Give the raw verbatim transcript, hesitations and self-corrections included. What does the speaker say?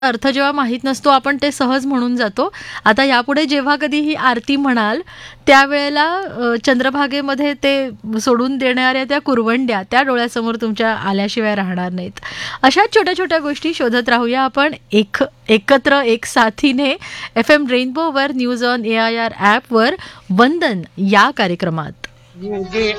अर्थ जेव्हा माहीत नसतो आपण ते सहज म्हणून जातो. आता यापुढे जेव्हा कधी ही आरती म्हणाल त्यावेळेला अ, चंद्रभागेमध्ये ते सोडून देणाऱ्या त्या कुरवंड्या त्या डोळ्यासमोर तुमच्या आल्याशिवाय राहणार नाहीत. अशा छोट्या छोट्या गोष्टी शोधत राहूया आपण एक एकत्र एक साथीने F M रेनबोवर news on A I R ॲपवर वंदन या कार्यक्रमात. योगे